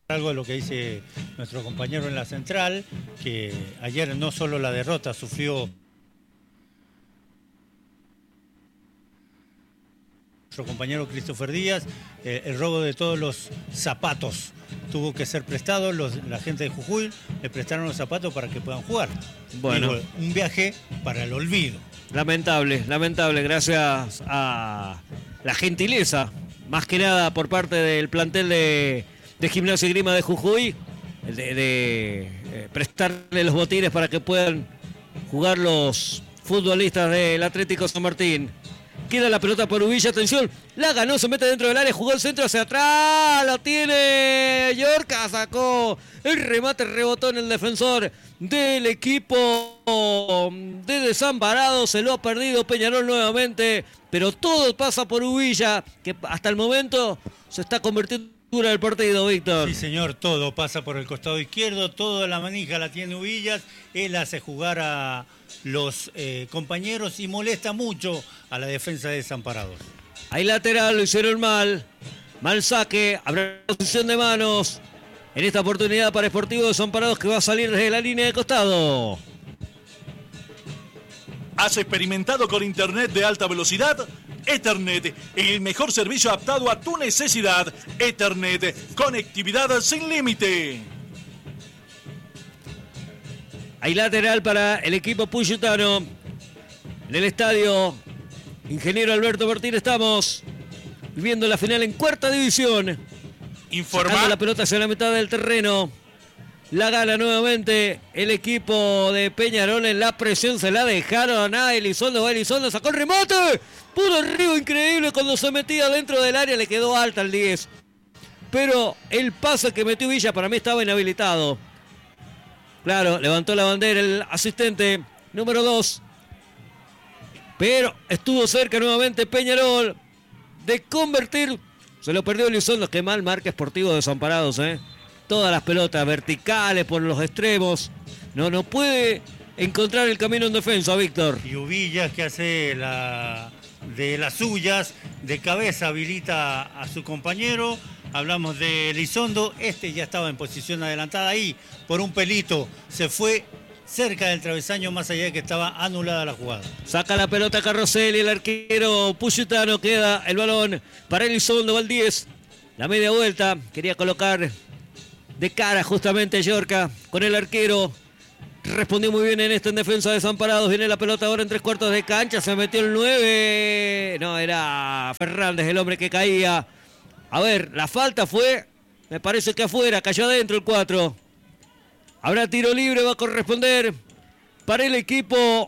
Algo de lo que dice nuestro compañero en la central, que ayer no solo la derrota sufrió nuestro compañero Christopher Díaz, el robo de todos los zapatos tuvo que ser prestado, la gente de Jujuy le prestaron los zapatos para que puedan jugar. Bueno, digo, un viaje para el olvido. Lamentable, gracias a la gentileza, más que nada por parte del plantel de Gimnasia y Esgrima de Jujuy, de prestarle los botines para que puedan jugar los futbolistas del Atlético San Martín. Queda la pelota por Uvilla, atención, la ganó, se mete dentro del área, jugó el centro hacia atrás, lo tiene Yorca, sacó el remate, rebotó en el defensor del equipo de Desamparados, se lo ha perdido Peñarol nuevamente, pero todo pasa por Uvilla, que hasta el momento se está convirtiendo en el partido, Víctor. Sí, señor, todo pasa por el costado izquierdo, toda la manija la tiene Uvillas, él hace jugar a los compañeros y molesta mucho a la defensa de Desamparados. Hay lateral, lo hicieron mal saque, habrá posición de manos en esta oportunidad para Sportivo Desamparados, que va a salir desde la línea de costado. ¿Has experimentado con internet de alta velocidad? Ethernet, el mejor servicio adaptado a tu necesidad. Ethernet, conectividad sin límite. Hay lateral para el equipo puyutano. En el estadio Ingeniero Alberto Martín estamos viviendo la final en cuarta división. Sacando la pelota hacia la mitad del terreno. La gana nuevamente el equipo de Peñarol, en la presión se la dejaron a Elizondo. Elizondo sacó el remate. Puro río increíble cuando se metía dentro del área, le quedó alta el 10. Pero el pase que metió Villa para mí estaba inhabilitado. Claro, levantó la bandera el asistente número 2. Pero estuvo cerca nuevamente Peñarol de convertir. Se lo perdió Elizondo. Qué mal marca Sportivo Desamparados, Todas las pelotas verticales por los extremos. No puede encontrar el camino en defensa, Víctor. Y Uvillas, que hace de las suyas, de cabeza habilita a su compañero. Hablamos de Elizondo, ya estaba en posición adelantada ahí, por un pelito, se fue cerca del travesaño, más allá de que estaba anulada la jugada. Saca la pelota Carroselli, el arquero puyutano, queda el balón para Elizondo, va el 10. La media vuelta, quería colocar de cara justamente Yorca con el arquero. Respondió muy bien en defensa de Desamparados. Viene la pelota ahora en 3/4 de cancha. Se metió el 9. No, era Fernández el hombre que caía. A ver, la falta fue, me parece que afuera, cayó adentro el 4. Habrá tiro libre, va a corresponder para el equipo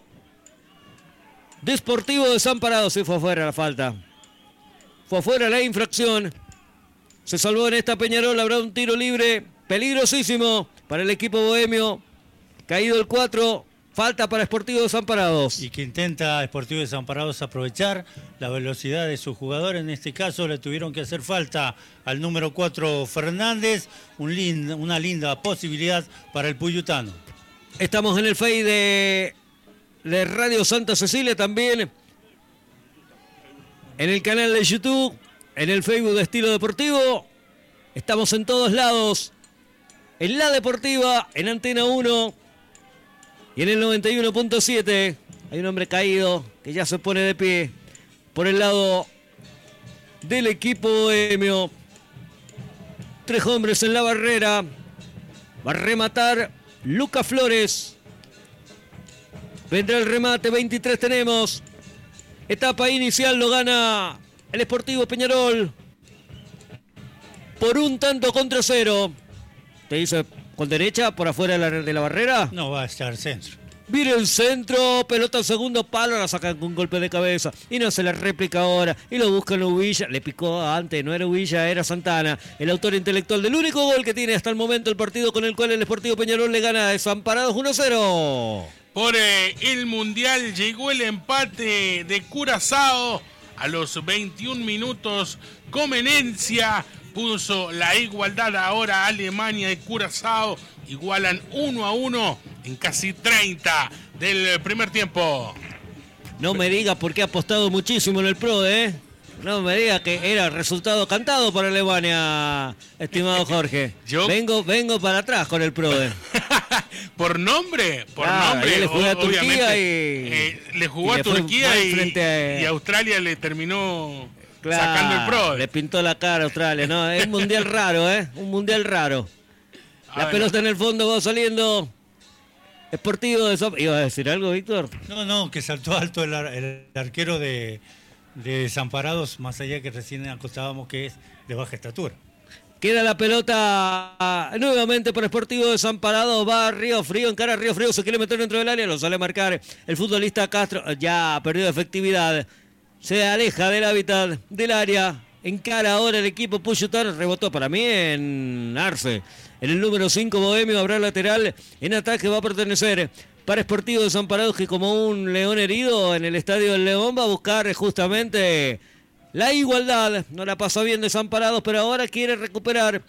de Sportivo Desamparados. Sí, fue afuera la falta. Fue afuera la infracción. Se salvó en esta Peñarol, habrá un tiro libre peligrosísimo para el equipo bohemio. Caído el 4, falta para Sportivo Desamparados. Y que intenta Sportivo Desamparados aprovechar la velocidad de su jugador. En este caso le tuvieron que hacer falta al número 4 Fernández. Una linda posibilidad para el puyutano. Estamos en el Face de Radio Santa Cecilia también. En el canal de YouTube, en el Facebook de Estilo Deportivo. Estamos en todos lados. En La Deportiva, en Antena 1 y en el 91.7. Hay un hombre caído que ya se pone de pie por el lado del equipo bohemio. 3 hombres en la barrera. Va a rematar Lucas Flores. Vendrá el remate, 23 tenemos. Etapa inicial lo gana el Sportivo Peñarol por 1-0. Te dice con derecha por afuera de la barrera. No va a estar centro. Viene el centro, pelota al segundo palo, la sacan con golpe de cabeza y no se la réplica ahora y lo buscan Uvilla. Le picó antes, no era Uvilla, era Santana, el autor intelectual del único gol que tiene hasta el momento el partido, con el cual el Sportivo Peñarol le gana a Desamparados 1-0. Por el Mundial llegó el empate de Curazao a los 21 minutos. Comenencia puso la igualdad. Ahora Alemania y Curazao igualan 1-1 en casi 30 del primer tiempo. No me digas, porque ha apostado muchísimo en el PRO, No me digas que era resultado cantado por Alemania, estimado Jorge. Vengo para atrás con el PRODE. Por nombre, le jugó a Turquía le jugó a Turquía y Australia le terminó sacando el PRODE. Le pintó la cara a Australia, ¿no? Es un mundial raro, ¿eh? Un mundial raro. La pelota en el fondo va saliendo. Sportivo de San... ¿Iba a decir algo, Víctor? No, que saltó alto el arquero de Desamparados, más allá que recién acostábamos que es de baja estatura. Queda la pelota nuevamente por Sportivo Desamparados. Va Río Frío, encara a Río Frío, se quiere meter dentro del área, lo sale a marcar el futbolista Castro. Ya perdió efectividad, se aleja del hábitat del área. Encara ahora el equipo Puyutano, rebotó para mí en Arce. En el número 5, Bohemio, habrá lateral. En ataque va a pertenecer para Sportivo Desamparados, que como un león herido en el Estadio del León va a buscar justamente la igualdad. No la pasa bien Desamparados, pero ahora quiere recuperar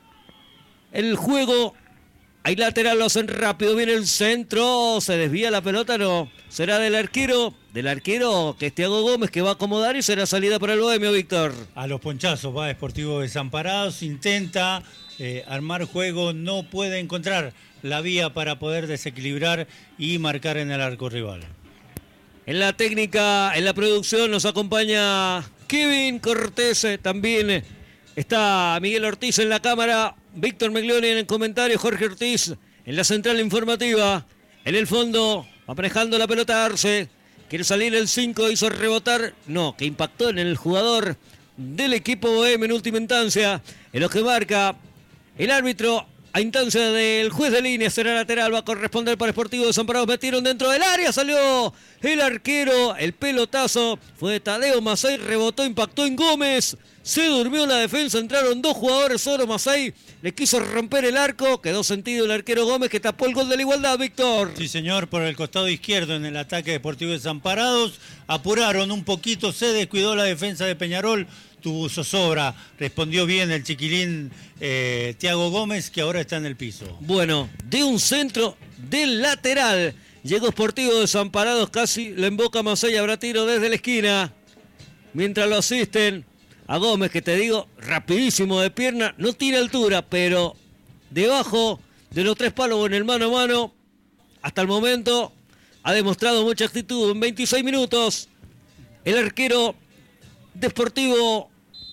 el juego. Hay lateral, lo hacen rápido, viene el centro, se desvía la pelota, no. Será del arquero que es Thiago Gómez, que va a acomodar y será salida para el Bohemio, Víctor. A los ponchazos va Sportivo Desamparados, intenta armar juego, no puede encontrar la vía para poder desequilibrar y marcar en el arco rival. En la técnica, en la producción nos acompaña Kevin Cortés, también está Miguel Ortiz en la cámara, Víctor Meglioni en el comentario, Jorge Ortiz en la central informativa. En el fondo va manejando la pelota Arce, quiere salir el 5, hizo rebotar, no, que impactó en el jugador del equipo Bohemio en última instancia, en lo que marca el árbitro. A instancia del juez de línea, será lateral, va a corresponder para Sportivo Desamparados. Metieron dentro del área, salió el arquero, el pelotazo fue de Tadeo Masay, rebotó, impactó en Gómez, se durmió la defensa, entraron dos jugadores, solo Masay le quiso romper el arco, quedó sentido el arquero Gómez, que tapó el gol de la igualdad, Víctor. Sí, señor, por el costado izquierdo en el ataque de Sportivo Desamparados, apuraron un poquito, se descuidó la defensa de Peñarol, tuvo zozobra, respondió bien el chiquilín Thiago Gómez, que ahora está en el piso. Bueno, de un centro del lateral, llegó Sportivo Desamparados, casi le emboca Masay, habrá tiro desde la esquina, mientras lo asisten a Gómez, que te digo, rapidísimo de pierna, no tiene altura, pero debajo de los tres palos o en el mano a mano, hasta el momento ha demostrado mucha actitud. En 26 minutos, el arquero de Sportivo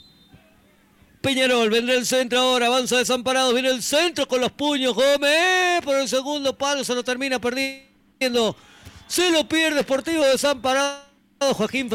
Peñarol, vendrá el centro ahora, avanza Desamparados, viene el centro con los puños, Gómez, por el segundo palo, se lo termina perdiendo, se lo pierde Sportivo Desamparados, Joaquín,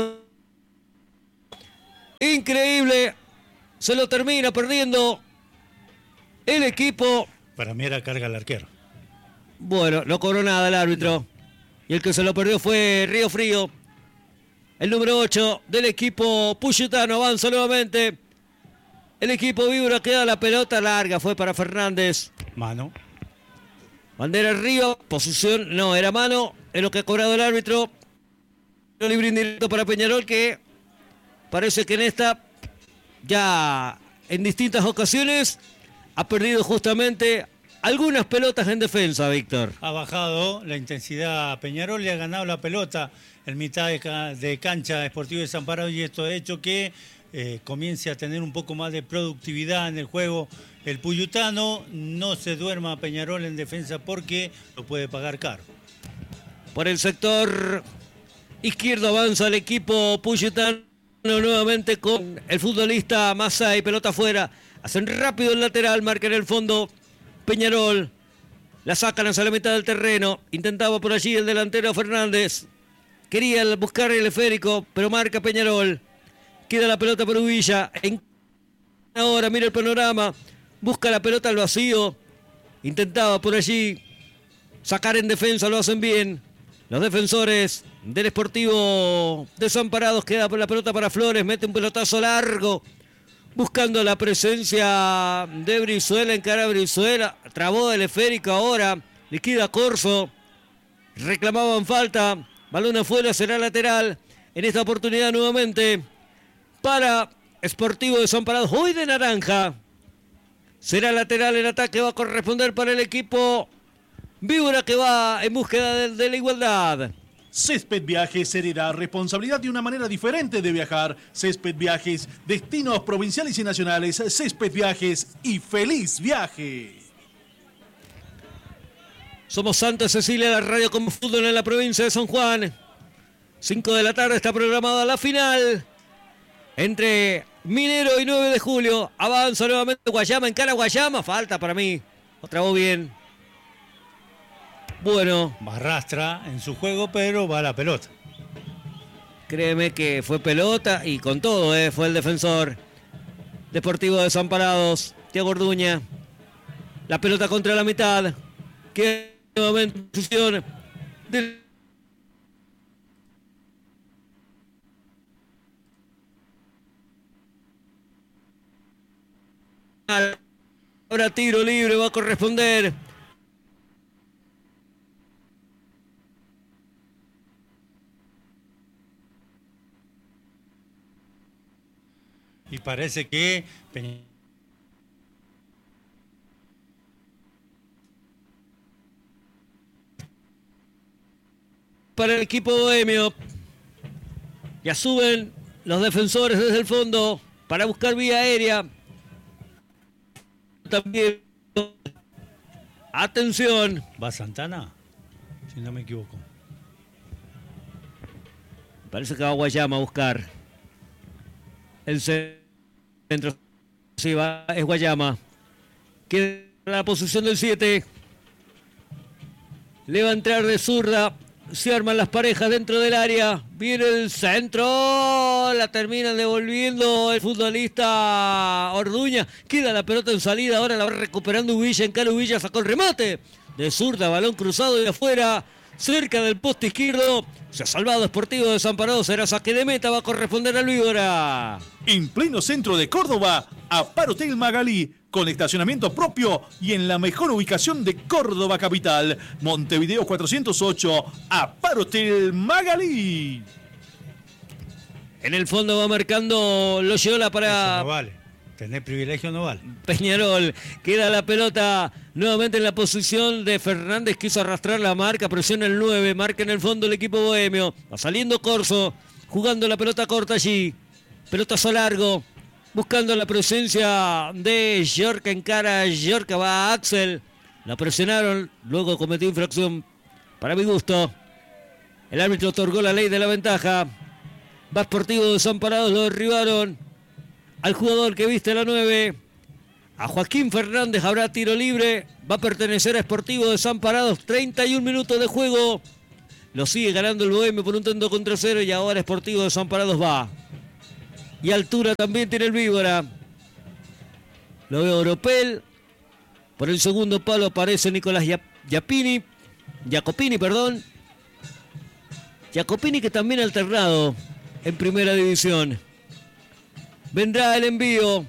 increíble, se lo termina perdiendo el equipo. Para mí era carga el arquero. Bueno, no cobró nada el árbitro, y el que se lo perdió fue Río Frío. El número 8 del equipo Puyutano avanza nuevamente. El equipo Víbora, queda la pelota larga, fue para Fernández. Mano. Bandera arriba, posición, no, era mano, es lo que ha cobrado el árbitro. Libre indirecto para Peñarol, que parece que en esta, ya en distintas ocasiones, ha perdido justamente algunas pelotas en defensa, Víctor. Ha bajado la intensidad a Peñarol, le ha ganado la pelota en mitad de cancha Sportivo Desamparados, y esto ha hecho que comience a tener un poco más de productividad en el juego. El Puyutano no se duerma a Peñarol en defensa porque lo puede pagar caro. Por el sector izquierdo avanza el equipo Puyutano nuevamente con el futbolista Masay, pelota afuera. Hacen rápido el lateral, marca en el fondo Peñarol. La sacan hacia la mitad del terreno. Intentaba por allí el delantero Fernández. Quería buscar el esférico, pero marca Peñarol. Queda la pelota por Uvilla. Ahora mira el panorama. Busca la pelota al vacío. Intentaba por allí sacar en defensa, lo hacen bien los defensores del Sportivo Desamparados. Queda la pelota para Flores, mete un pelotazo largo, buscando la presencia de Brizuela, encara a Brizuela, trabó el esférico ahora, liquida Corso, reclamaban falta, balón afuera, será lateral, en esta oportunidad nuevamente para Sportivo Desamparados, hoy de naranja, será lateral, el ataque va a corresponder para el equipo Víbora, que va en búsqueda de la igualdad. Césped Viajes hereda responsabilidad de una manera diferente de viajar. Césped Viajes, destinos provinciales y nacionales. Césped Viajes y feliz viaje. Somos Santa Cecilia, la radio como fútbol en la provincia de San Juan. 5 de la tarde está programada la final entre Minero y 9 de julio. Avanza nuevamente Guayama, encara Guayama. Falta para mí. Otra voz bien. Bueno. Arrastra en su juego, pero va a la pelota. Créeme que fue pelota y con todo, fue el defensor Deportivo Desamparados, Thiago Orduña. La pelota contra la mitad. Que nuevamente en posición de... Ahora tiro libre va a corresponder. Y parece que para el equipo bohemio. Ya suben los defensores desde el fondo para buscar vía aérea. También. Atención. ¿Va Santana? Si no me equivoco. Parece que va Guayama a buscar el centro. Sí, va, es Guayama. Queda la posición del 7. Le va a entrar de zurda. Se arman las parejas dentro del área. Viene el centro. La terminan devolviendo el futbolista Orduña. Queda la pelota en salida. Ahora la va recuperando Ubilla. En cara Ubilla sacó el remate. De zurda, balón cruzado de afuera. Cerca del poste izquierdo. Se ha salvado Sportivo Desamparados. Será saque de meta. Va a corresponder al Víbora. En pleno centro de Córdoba, Aparotel Magalí, con estacionamiento propio y en la mejor ubicación de Córdoba capital. Montevideo 408, Aparotel Magalí. En el fondo va marcando Loyola para... Eso no vale. Tener privilegio no vale. Peñarol. Queda la pelota nuevamente en la posición de Fernández. Quiso arrastrar la marca. Presiona el 9. Marca en el fondo el equipo bohemio. Va saliendo Corso. Jugando la pelota corta allí. Pelotazo largo. Buscando la presencia de Yorca en cara. Yorca va a Axel. La presionaron. Luego cometió infracción. Para mi gusto. El árbitro otorgó la ley de la ventaja. Va Sportivo Desamparados. Lo derribaron. Al jugador que viste la 9, a Joaquín Fernández, habrá tiro libre. Va a pertenecer a Sportivo Desamparados. 31 minutos de juego. Lo sigue ganando el Bohemio por un tanto contra 0 y ahora Sportivo Desamparados va. Y altura también tiene el Víbora. Lo veo Oropel. Por el segundo palo aparece Nicolás Jacopini, Jacopini que también ha alternado en primera división. Vendrá el envío.